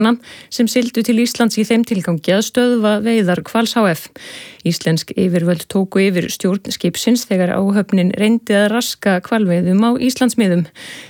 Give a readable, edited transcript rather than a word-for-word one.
sem sigldu til Íslands í þeim tilgangi að stöðva veiðar Hvals hf. Íslensk yfirvöld tóku yfir stjórn skipsins þegar áhöfnin reyndi að raska hvalveiðum á Íslandsmiðum.